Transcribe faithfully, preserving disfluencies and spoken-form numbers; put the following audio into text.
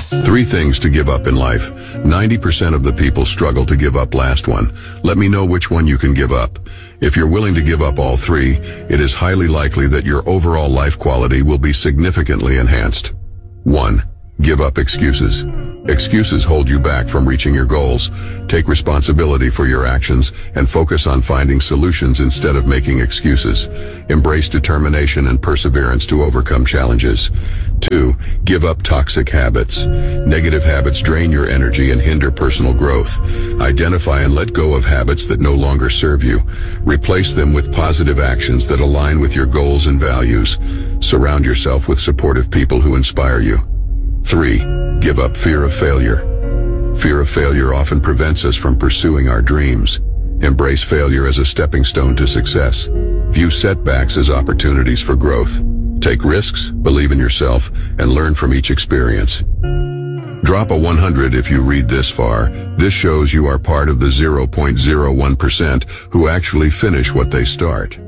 Three things to give up in life. ninety percent of the people struggle to give up last one. Let me know which one you can give up. If you're willing to give up all three, it is highly likely that your overall life quality will be significantly enhanced. one. Give up excuses. Excuses hold you back from reaching your goals. Take responsibility for your actions and focus on finding solutions instead of making excuses. Embrace determination and perseverance to overcome challenges. two. Give up toxic habits. Negative habits drain your energy and hinder personal growth. Identify and let go of habits that no longer serve you. Replace them with positive actions that align with your goals and values. Surround yourself with supportive people who inspire you. three. Give up fear of failure. Fear of failure often prevents us from pursuing our dreams. Embrace failure as a stepping stone to success. View setbacks as opportunities for growth. Take risks, believe in yourself, and learn from each experience. Drop a one hundred if you read this far. This shows you are part of the zero point zero one percent who actually finish what they start.